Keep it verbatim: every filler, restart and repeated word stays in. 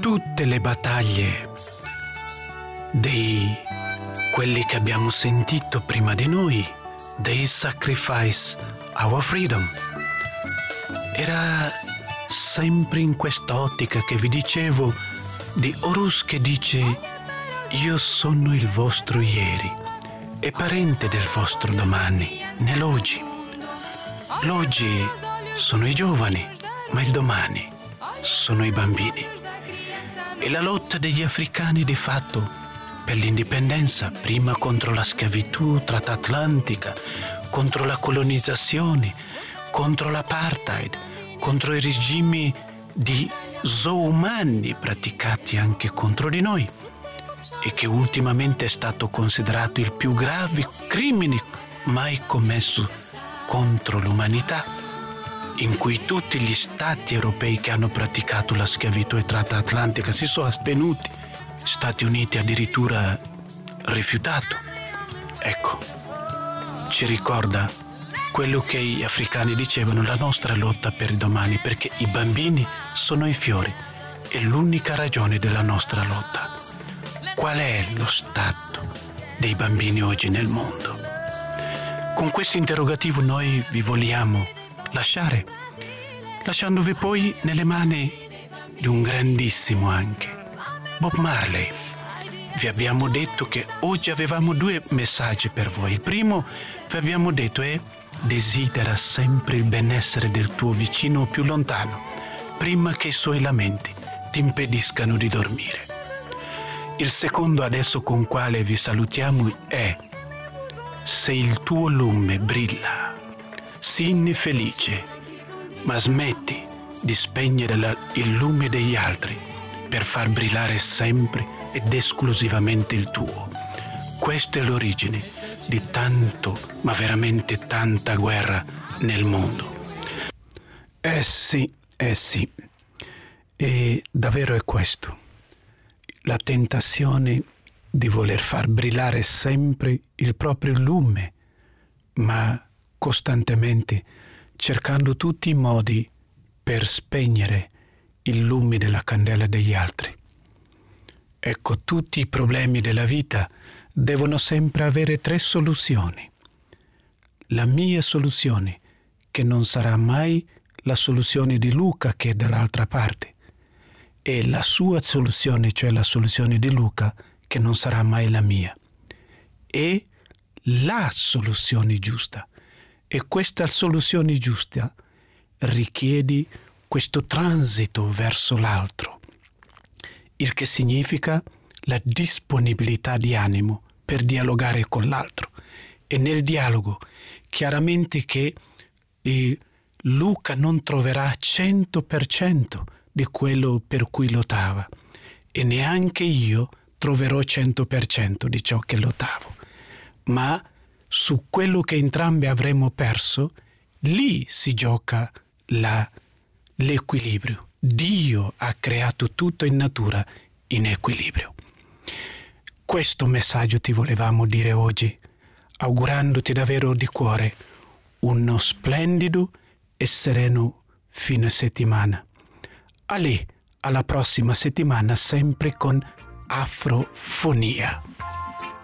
tutte le battaglie dei quelli che abbiamo sentito prima di noi, they sacrifice our freedom, era sempre in quest'ottica che vi dicevo di Horus, che dice: io sono il vostro ieri e parente del vostro domani, nell'oggi. L'oggi sono i giovani, ma il domani sono i bambini. E la lotta degli africani di fatto per l'indipendenza, prima contro la schiavitù transatlantica, contro la colonizzazione, contro l'apartheid, contro i regimi di zoomani praticati anche contro di noi, e che ultimamente è stato considerato il più grave crimine mai commesso contro l'umanità, in cui tutti gli stati europei che hanno praticato la schiavitù transatlantica si sono astenuti, Stati Uniti addirittura rifiutato. Ecco, ci ricorda quello che gli africani dicevano, la nostra lotta per il domani, perché i bambini sono i fiori, è l'unica ragione della nostra lotta. Qual è lo stato dei bambini oggi nel mondo? Con questo interrogativo noi vi vogliamo lasciare, lasciandovi poi nelle mani di un grandissimo anche, Bob Marley. Vi abbiamo detto che oggi avevamo due messaggi per voi. Il primo, vi abbiamo detto, è: desidera sempre il benessere del tuo vicino più lontano, prima che i suoi lamenti ti impediscano di dormire. Il secondo, adesso con quale vi salutiamo, è: se il tuo lume brilla, sii felice, ma smetti di spegnere la, il lume degli altri per far brillare sempre ed esclusivamente il tuo. Questa è l'origine di tanto, ma veramente tanta guerra nel mondo. Eh sì, eh sì, e davvero è questo. La tentazione di voler far brillare sempre il proprio lume, ma costantemente cercando tutti i modi per spegnere il lume della candela degli altri. Ecco, tutti i problemi della vita devono sempre avere tre soluzioni. La mia soluzione, che non sarà mai la soluzione di Luca, che è dall'altra parte, e la sua soluzione, cioè la soluzione di Luca, che non sarà mai la mia. E la soluzione giusta. E questa soluzione giusta richiede questo transito verso l'altro, il che significa la disponibilità di animo per dialogare con l'altro. E nel dialogo, chiaramente che eh, Luca non troverà cento per cento di quello per cui lottava, e neanche io troverò cento per cento di ciò che lottavo, ma su quello che entrambi avremo perso, lì si gioca la, l'equilibrio. Dio ha creato tutto in natura in equilibrio. Questo messaggio ti volevamo dire oggi, augurandoti davvero di cuore uno splendido e sereno fine settimana. Ali, alla prossima settimana, sempre con Afrofonia.